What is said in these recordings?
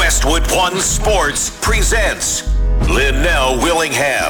Westwood One Sports presents Linnell Willingham.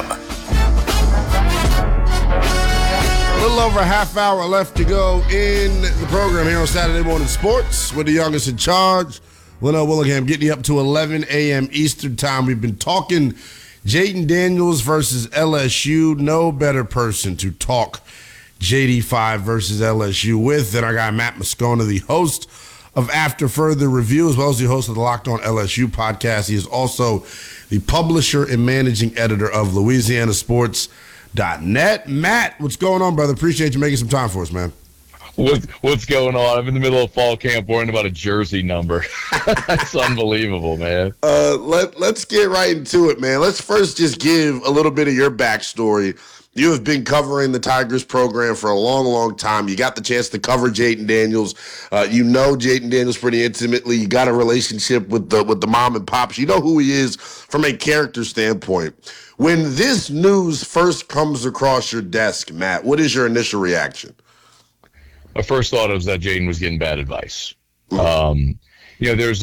A little over a half hour left to go in the program here on Saturday Morning Sports with the youngest in charge, Linnell Willingham, getting you up to 11 a.m. Eastern Time. We've been talking Jayden Daniels versus LSU. No better person to talk JD5 versus LSU with than our guy Matt Moscona, the host of After Further Review, as well as the host of the Locked On LSU podcast. He is also the publisher and managing editor of LouisianaSports.net. Matt, what's going on, brother? Appreciate you making some time for us, man. What's going on? I'm in the middle of fall camp worrying about a jersey number. That's unbelievable, man. Let's get right into it, man. Let's first just give a little bit of your backstory. You have been covering the Tigers program for a long, long time. You got the chance to cover Jayden Daniels. You know Jayden Daniels pretty intimately. You got a relationship with the mom and pops. You know who he is from a character standpoint. When this news first comes across your desk, Matt, what is your initial reaction? My first thought was that Jayden was getting bad advice. There's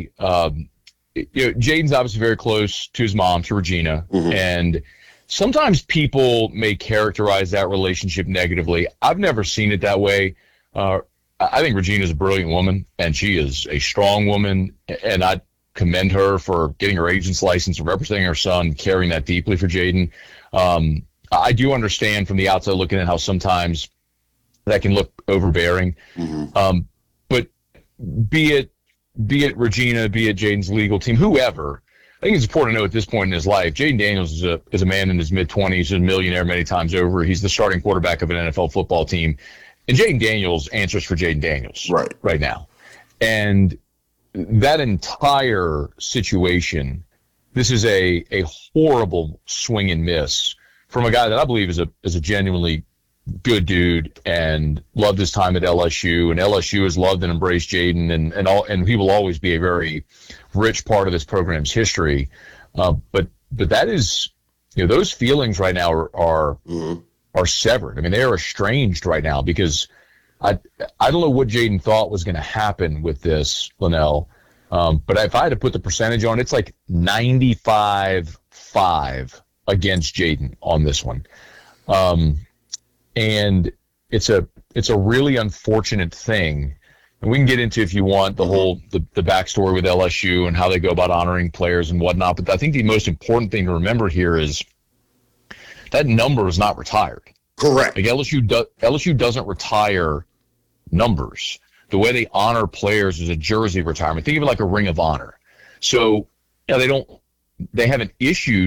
Jayden's obviously very close to his mom, to Regina, and sometimes people may characterize that relationship negatively. I've never seen it that way. I think Regina's a brilliant woman, and she is a strong woman, and I commend her for getting her agent's license and representing her son, caring that deeply for Jayden. I do understand from the outside looking at how sometimes that can look overbearing. But be it Regina, be it Jayden's legal team, whoever, I think it's important to know at this point in his life, Jayden Daniels is a man in his mid-20s, a millionaire many times over. He's the starting quarterback of an NFL football team. And Jayden Daniels answers for Jayden Daniels right now. And that entire situation, this is a horrible swing and miss from a guy that I believe is a genuinely good dude and loved his time at LSU, and LSU has loved and embraced Jayden, and he will always be a very rich part of this program's history. But that is, those feelings right now are severed. I mean, they are estranged right now because I don't know what Jayden thought was going to happen with this, Linnell. But if I had to put the percentage on, it's like 95-5 against Jayden on this one. And it's a really unfortunate thing. And we can get into, if you want, the whole the backstory with LSU and how they go about honoring players and whatnot. But I think the most important thing to remember here is that number is not retired. Correct. Like LSU doesn't retire numbers. The way they honor players is a jersey retirement. Think of it like a Ring of Honor. So they haven't issued